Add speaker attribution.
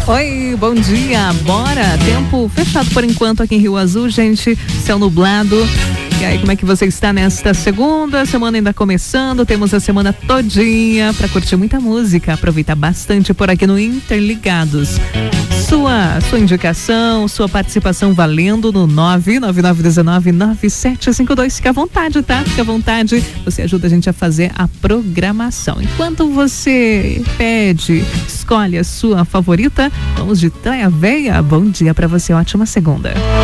Speaker 1: Oi, bom dia, bora. Tempo fechado por enquanto aqui em Rio Azul, gente, céu nublado. E aí, como é que você está nesta segunda? Semana ainda começando, temos a semana todinha para curtir muita música, aproveitar bastante por aqui no Interligados. Sua indicação, sua participação valendo no 999199752. Fica à vontade, tá? Fica à vontade, você ajuda a gente a fazer a programação. Enquanto você pede, escolhe a sua favorita, vamos de Traia Veia. Bom dia para você, ótima segunda.